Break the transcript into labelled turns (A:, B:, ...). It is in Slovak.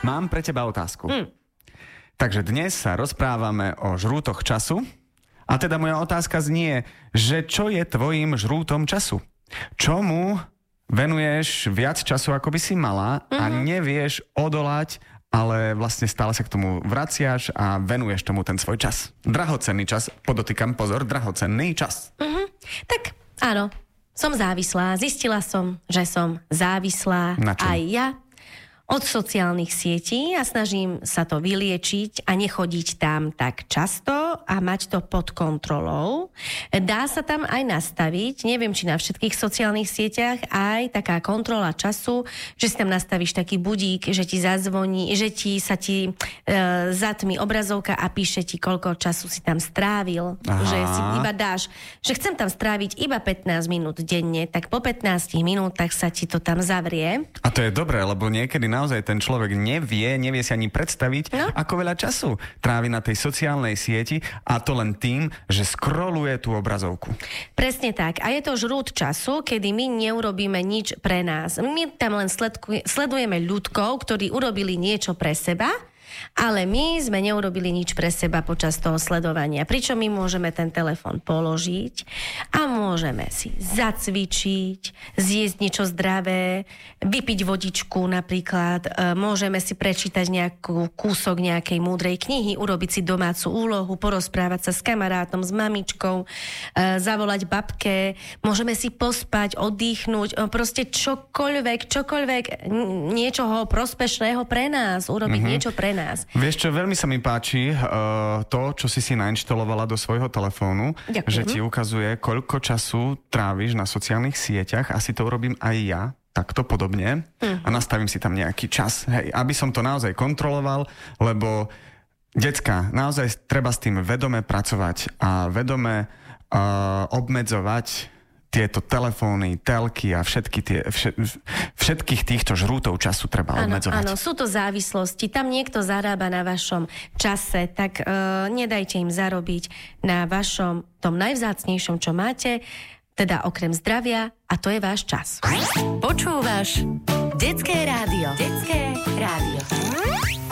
A: Mám pre teba otázku. Takže dnes sa rozprávame o žrútoch času. A teda moja otázka znie, že čo je tvojím žrútom času? Čomu venuješ viac času, ako by si mala a nevieš odolať, ale vlastne stále sa k tomu vraciaš a venuješ tomu ten svoj čas. Drahocenný čas, podotýkam, pozor, drahocenný čas.
B: Tak áno, som závislá. Zistila som, že som závislá aj ja od sociálnych sietí a snažím sa to vyliečiť a nechodiť tam tak často a mať to pod kontrolou. Dá sa tam aj nastaviť, neviem, či na všetkých sociálnych sieťach, aj taká kontrola času, že si tam nastavíš taký budík, že ti zazvoní, že sa ti zatmí obrazovka a píše ti, koľko času si tam strávil. Že si iba dáš, že chcem tam stráviť iba 15 minút denne, tak po 15 minútach sa ti to tam zavrie.
A: A to je dobré, lebo niekedy naozaj ten človek nevie si ani predstaviť, ako veľa času trávi na tej sociálnej sieti a to len tým, že scrolluje tú obrazovku.
B: Presne tak. A je to žrút času, kedy my neurobíme nič pre nás. My tam len sledujeme ľudkov, ktorí urobili niečo pre seba, ale my sme neurobili nič pre seba počas toho sledovania. Pričom my môžeme ten telefon položiť a môžeme si zacvičiť, zjesť niečo zdravé, vypiť vodičku napríklad, môžeme si prečítať nejakú kúsok nejakej múdrej knihy, urobiť si domácu úlohu, porozprávať sa s kamarátom, s mamičkou, zavolať babke, môžeme si pospať, oddychnúť, proste čokoľvek, niečoho prospešného pre nás, urobiť niečo pre nás.
A: Vieš čo, veľmi sa mi páči to, čo si nainštalovala do svojho telefónu, že ti ukazuje, koľko času tráviš na sociálnych sieťach. Asi to urobím aj ja, takto podobne. A nastavím si tam nejaký čas, hej, aby som to naozaj kontroloval, lebo decka, naozaj treba s tým vedome pracovať a vedome obmedzovať tieto telefóny, telky a všetkých týchto žrútov času treba obmedzovať.
B: Áno, sú to závislosti. Tam niekto zarába na vašom čase, tak nedajte im zarobiť na vašom tom najvzácnejšom, čo máte, teda okrem zdravia, a to je váš čas.
C: Počúvaš Detské rádio. Detské rádio.